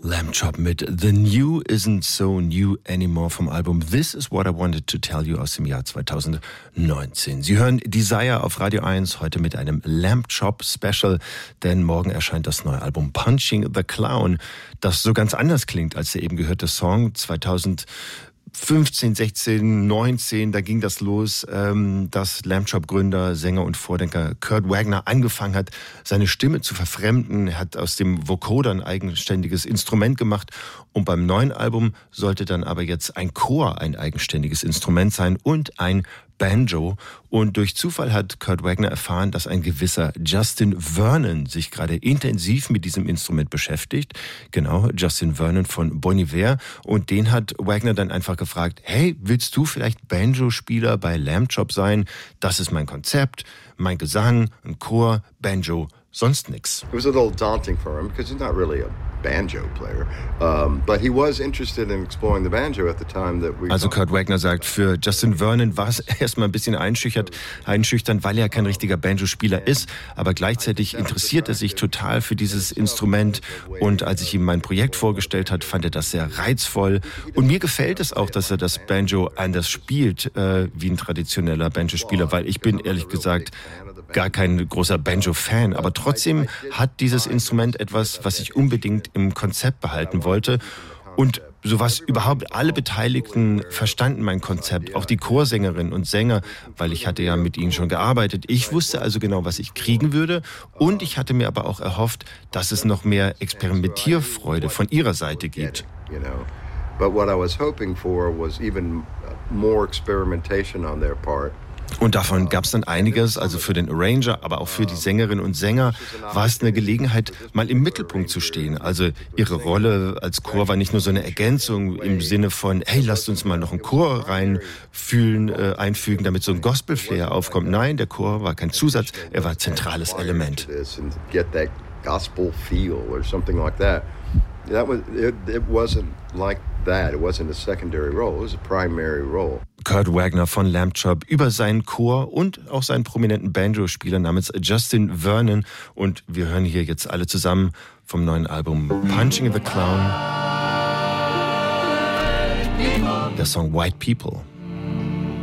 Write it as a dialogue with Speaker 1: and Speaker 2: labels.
Speaker 1: Lamb Chop mit The New Isn't So New Anymore vom Album This Is What I Wanted to Tell You aus dem Jahr 2019. Sie hören Desire auf Radio 1 heute mit einem Lamb Chop Special, denn morgen erscheint das neue Album Punching the Clown, das so ganz anders klingt als der eben gehörte Song 2015, 16, 19, da ging das los, dass Lamb Chop-Gründer, Sänger und Vordenker Kurt Wagner angefangen hat, seine Stimme zu verfremden. Er hat aus dem Vocoder ein eigenständiges Instrument gemacht und beim neuen Album sollte dann aber jetzt ein Chor ein eigenständiges Instrument sein und ein Banjo. Und durch Zufall hat Kurt Wagner erfahren, dass ein gewisser Justin Vernon sich gerade intensiv mit diesem Instrument beschäftigt. Genau, Justin Vernon von Bon Iver. Und den hat Wagner dann einfach gefragt, hey, willst du vielleicht Banjo-Spieler bei Lamb Chop sein? Das ist mein Konzept, mein Gesang, ein Chor, Banjo, sonst nix.
Speaker 2: It was a little daunting for him because he's not really a banjo player, but he was interested in exploring the banjo at the time that we.
Speaker 1: Also Kurt Wagner sagt, für Justin Vernon war es erstmal ein bisschen einschüchternd, weil er kein richtiger Banjo-Spieler ist, aber gleichzeitig interessiert er sich total für dieses Instrument und als ich ihm mein Projekt vorgestellt hat, fand er das sehr reizvoll und mir gefällt es auch, dass er das Banjo anders spielt wie ein traditioneller Banjo-Spieler, weil ich bin ehrlich gesagt gar kein großer Banjo-Fan, aber trotzdem hat dieses Instrument etwas, was ich unbedingt im Konzept behalten wollte. Und so was überhaupt alle Beteiligten verstanden mein Konzept, auch die Chorsängerinnen und Sänger, weil ich hatte ja mit ihnen schon gearbeitet. Ich wusste also genau, was ich kriegen würde und ich hatte mir aber auch erhofft, dass es noch mehr Experimentierfreude von ihrer Seite gibt.
Speaker 2: But what I was hoping for was even more experimentation on their part.
Speaker 1: Und davon gab es dann einiges, also für den Arranger, aber auch für die Sängerinnen und Sänger war es eine Gelegenheit, mal im Mittelpunkt zu stehen. Also ihre Rolle als Chor war nicht nur so eine Ergänzung im Sinne von, hey, lasst uns mal noch einen Chor einfügen, damit so ein Gospel-Flair aufkommt. Nein, der Chor war kein Zusatz, er war ein zentrales Element.
Speaker 2: Gospel feel or something like that. It wasn't like that. It wasn't a secondary role. It was a primary role.
Speaker 1: Kurt Wagner von Lamb Chop über seinen Chor und auch seinen prominenten Banjo-Spieler namens Justin Vernon. Und wir hören hier jetzt alle zusammen vom neuen Album Punching the Clown, der Song White People.